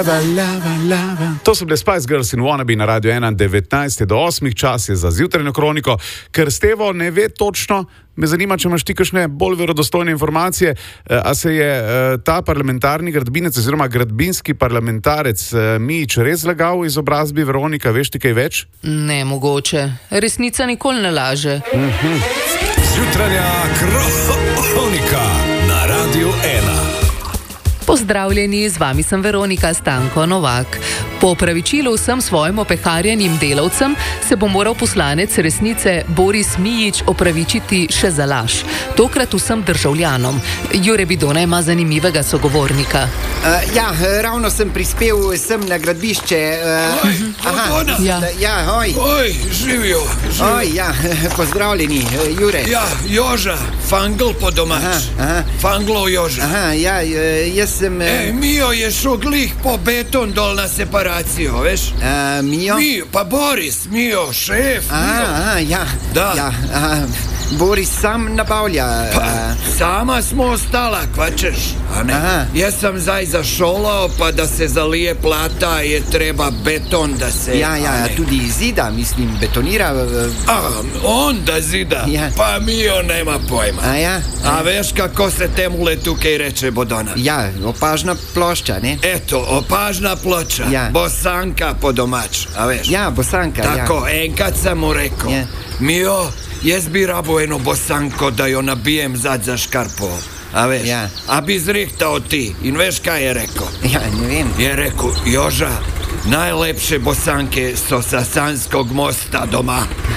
To so bile Spice Girls in Wannabe na Radio 1, 19 do 8, čas je za zjutranjo kroniko. Ker Stevo ne ve točno, me zanima, če imaš ti kakšne bolj verodostojne informacije, a se je ta parlamentarni gradbinec oziroma gradbinski parlamentarec Mijić res lagal v izobrazbi? Veronika, veš ti kaj več? Ne, mogoče. Resnica nikoli ne laže. Zjutranja kronika na Radio 1. Pozdravljeni, z vami sem Veronika Stanko Novak. Po opravičilu vsem svojim opeharjenim delavcem se bo moral poslanec Resnice Boris Mijić opravičiti še za laž. Tokrat vsem državljanom. Jure Bidona ima zanimivega sogovornika. Ravno sem prispel sem na gradbišče. Oj, živijo. Pozdravljeni, Jure. Ja, Joža, fangl po domač. Fanglo Joža. Jaz sem... Mijo je šel glih po beton dol na separacijo, veš? Mijo? Mijo, pa Boris, Mijo, šef. Da. Boris sam nabavlja. Sama smo ostala, kvačeš, a ne? Jaz sem zdaj zašolal, pa da se zalije plata, je treba beton, da se... Tudi zida, mislim, betonira. On da zida? Pa Mijo nema pojma. A veš, kako se temule tukaj reče, Bodona? Opažna plošča, ne? Eto, opažna ploča. Bosanka po domač, a veš? Bosanka, Tako, enkrat sem mu rekel. Mijo, jaz bi rabo eno bosanko, da jo nabijem zad za škarpo. A veš? A bi zrihtal ti. In veš, kaj je rekel? Ne vem. Je rekel, Joža, najlepše bosanke so sa Sanskog mosta doma.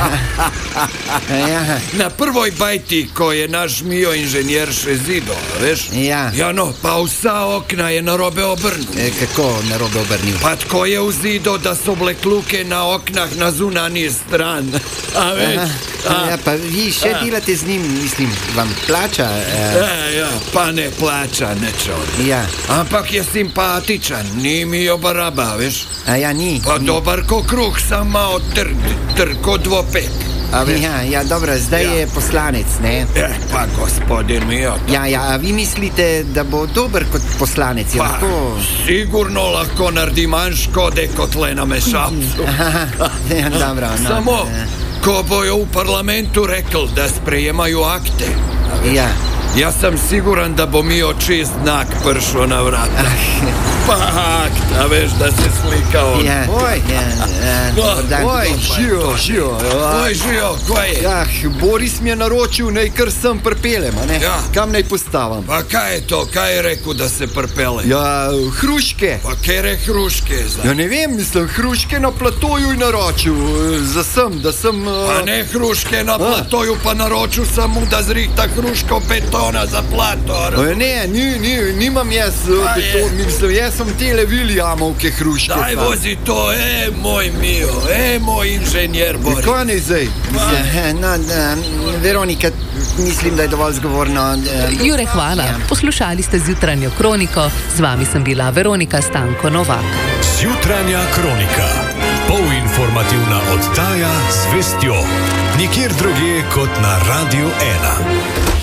Na prvoj bajti, ko je naš Mijo inženjer še zido, veš? Pa vsa okna je narobe obrnil. Kako narobe obrnil? Pa tko je vzido, da so bile kluke na oknah na zunanji stran. A veš? Pa vi še delate z njim, mislim, vam plača? Pa ne plača nečo. Ampak je simpatičan, ni Mijo baraba, veš? Ni. Pa dobar ko kruh, sam malo trko dvopek. Dobro, zdaj je poslanec, ne? Pa gospodin Mijo. A vi mislite, da bo dober kot poslanec? Sigurno lahko naredi manj škode kot le na mešalcu. Dobro, Samo, ko bojo v parlamentu rekli, da sprejemajo akte. Jaz sem siguran, da bo Mijo čist znak prišel na vrata. Pa akt, a veš, da se slika on. Žijo, kaj je? Boris mi je naročil, naj kar sem pripeljem, a ne? Kam naj postavim? Pa kaj je to? Kaj je rekel, da se pripelje? Hruške. Pa kere hruške? Ne vem, mislim, hruške na platoju je naročil. Da sem... Pa ne hruške na platoju, pa naročil sem mu, da zrihta hruško betona za plato. Ne, nimam jaz beton, mislim, jaz sem tele Williamovke hruške. Daj vozi to, moj Mijo, moj inženjer Boris. Kaj ne zdaj? Veronika, mislim, da je dovolj zgovorno. Jure, hvala. Poslušali ste zjutranjo kroniko, z vami sem bila Veronika Stanko Novak. Zjutranja kronika. Polinformativna oddaja z vestjo. Nikjer drugje kot na Radio 1.